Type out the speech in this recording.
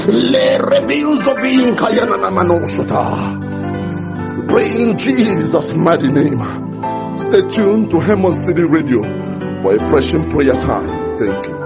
Le reveals of being Kayana Manosota. Pray in Jesus' mighty name. Stay tuned to Hammond City Radio for a pressing prayer time. Thank you.